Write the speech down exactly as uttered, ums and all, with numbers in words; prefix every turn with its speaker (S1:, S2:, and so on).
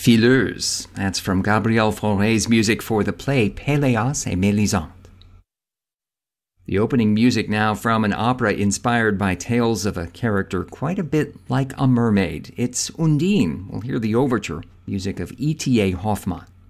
S1: Fileuse. That's from Gabriel Fauré's music for the play Péléas et Mélisande. The opening music now from an opera inspired by tales of a character quite a bit like a mermaid. It's Undine. We'll hear the overture, music of E T A Hoffmann.